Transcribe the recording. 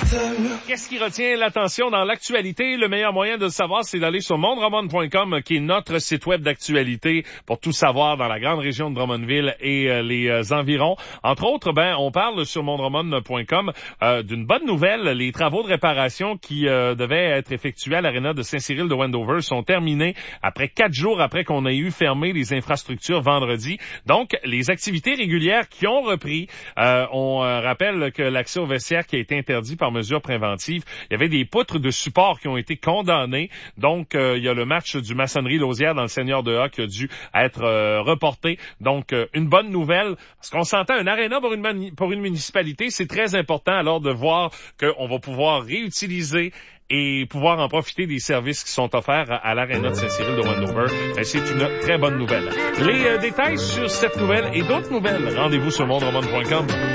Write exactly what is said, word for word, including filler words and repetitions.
Qu'est-ce qui retient l'attention dans l'actualité? Le meilleur moyen de le savoir, c'est d'aller sur monde roman point com, qui est notre site web d'actualité pour tout savoir dans la grande région de Drummondville et euh, les euh, environs. Entre autres, ben, on parle sur monde roman point com euh, d'une bonne nouvelle. Les travaux de réparation qui euh, devaient être effectués à l'aréna de Saint-Cyril de Wendover sont terminés après quatre jours après qu'on ait eu fermé les infrastructures vendredi. Donc, les activités régulières qui ont repris. Euh, on euh, rappelle que l'accès au vestiaire qui a été interdit par mesure préventive. Il y avait des poutres de support qui ont été condamnées. Donc, euh, il y a le match du Maçonnerie-Lausière dans le Seigneur de A qui a dû être euh, reporté. Donc, euh, une bonne nouvelle. Parce qu'on s'entend, un aréna pour une, mani- pour une municipalité, c'est très important alors de voir qu'on va pouvoir réutiliser et pouvoir en profiter des services qui sont offerts à, à l'aréna de Saint-Cyril de Wendover. Ben, c'est une très bonne nouvelle. Les euh, détails sur cette nouvelle et d'autres nouvelles, rendez-vous sur monde roman point com.